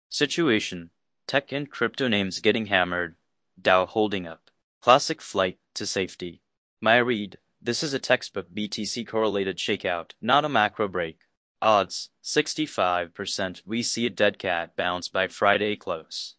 Situation: Tech and crypto names getting hammered, Dow holding up. Classic flight to safety. My read: This is a textbook BTC correlated shakeout, not a macro break. Odds: 65% we see a dead cat bounce by Friday close.